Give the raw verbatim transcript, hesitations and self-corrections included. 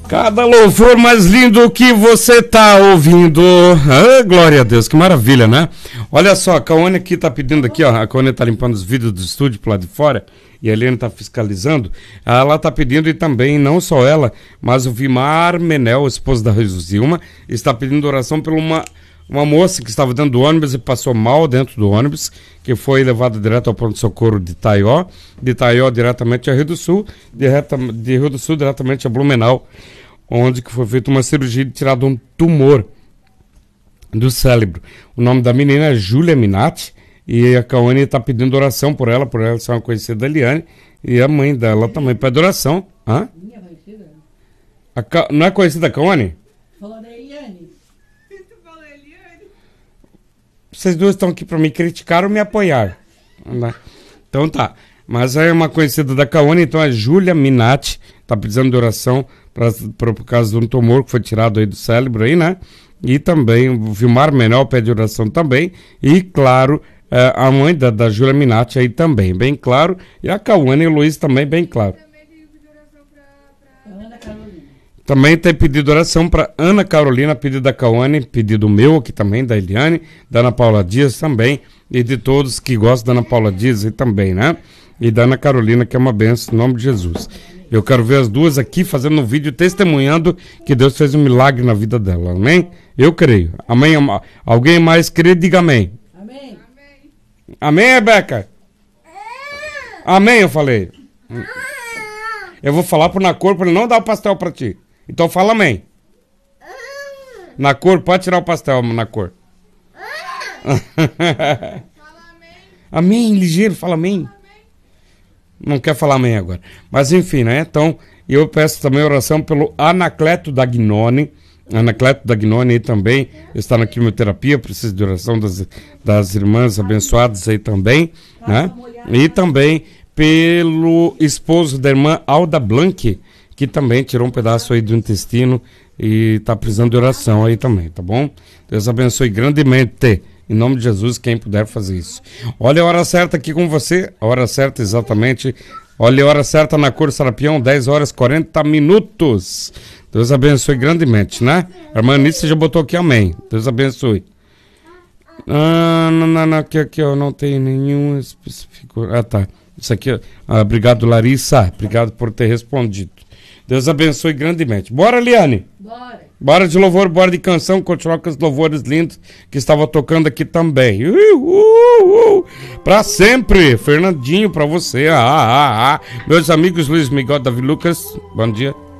Cada louvor mais lindo que você tá ouvindo. Ah, glória a Deus, que maravilha, né? Olha só, a Cauane aqui tá pedindo aqui, ó. A Cauane tá limpando os vídeos do estúdio pro lado de fora e a Helena tá fiscalizando. Ela tá pedindo, e também, não só ela, mas o Vimar Menel, esposo da Zilma, está pedindo oração por uma, uma moça que estava dentro do ônibus e passou mal dentro do ônibus, que foi levada direto ao pronto-socorro de Itaió, de Itaió diretamente a Rio do Sul, direta, de Rio do Sul diretamente a Blumenau, onde que foi feita uma cirurgia de tirado um tumor do cérebro. O nome da menina é Júlia Minatti, e a Cauane está pedindo oração por ela, por ela ser uma conhecida da Eliane, e a mãe dela também pede oração. Hã? Minha conhecida? A Ca... Não é conhecida a Cauane? Falou da Eliane. Tu falou Eliane? Vocês duas estão aqui para me criticar ou me apoiar? Então tá. Mas é uma conhecida da Cauane, então é Júlia Minatti, está precisando de oração pra, pra, por causa de um tumor que foi tirado aí do cérebro aí, né? E também o Vilmar Menel pede oração também. E claro, é, a mãe da, da Júlia Minatti aí também, bem claro. E a Cauane e o Luiz também, bem claro. Ana Carolina. Também tem pedido oração para Ana Carolina, pedido da Cauane, pedido meu aqui também, da Eliane, da Ana Paula Dias também, e de todos que gostam da Ana Paula Dias aí também, né? E da Ana Carolina, que é uma benção, em nome de Jesus. Eu quero ver as duas aqui fazendo um vídeo testemunhando que Deus fez um milagre na vida dela, amém? Eu creio. Amém? Alguém mais crê? Diga amém. Amém. Amém, Rebeca? Amém, eu falei. Eu vou falar pro Nacor para ele não dar o pastel para ti. Então fala amém. Nacor, pode tirar o pastel, Nacor. Fala amém. Amém, ligeiro, fala amém. Não quer falar amém agora. Mas enfim, né? Então, eu peço também oração pelo Anacleto Dagnoni. Anacleto Dagnoni aí também está na quimioterapia, precisa de oração das, das irmãs abençoadas aí também, né? E também pelo esposo da irmã Alda Blanc, que também tirou um pedaço aí do intestino e está precisando de oração aí também, tá bom? Deus abençoe grandemente. Em nome de Jesus, quem puder fazer isso. Olha a hora certa aqui com você. A hora certa exatamente. Olha a hora certa na Cor Sarapião, dez horas e quarenta minutos. Deus abençoe grandemente, né? A irmã Anícia já botou aqui amém. Deus abençoe. Ah, não, não, não, aqui, aqui eu não tenho nenhum específico. Ah, tá. Isso aqui, ah, obrigado, Larissa. Obrigado por ter respondido. Deus abençoe grandemente. Bora, Liane? Bora. Bora de louvor, bora de canção, continuar com os louvores lindos que estava tocando aqui também. Uh, uh, uh. Pra sempre, Fernandinho, pra você. Ah, ah, ah. Meus amigos Luiz Miguel, Davi Lucas, bom dia.